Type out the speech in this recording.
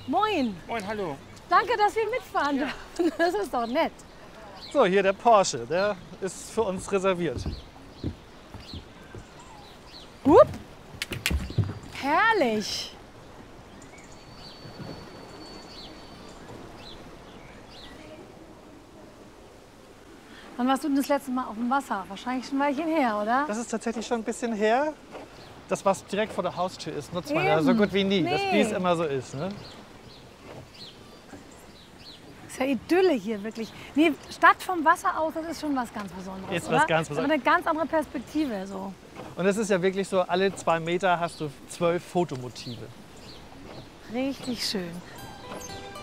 Moin. Moin, hallo. Danke, dass wir mitfahren dürfen. Das ist doch nett. So, hier der Porsche, der ist für uns reserviert. Hup. Herrlich. Wann warst du denn das letzte Mal auf dem Wasser? Wahrscheinlich schon ein Weilchen her, oder? Das ist tatsächlich schon ein bisschen her. Das, was direkt vor der Haustür ist, nutzt man ja Eben. so gut wie nie. Nee. Das, wie es immer so ist. Ne? Ist ja Idylle hier wirklich. Nee, Stadt vom Wasser aus, das ist schon was ganz Besonderes, Ist oder? was ganz Das ist aber eine ganz andere Perspektive. So. Und es ist ja wirklich so, alle 2 Meter hast du 12 Fotomotive. Richtig schön.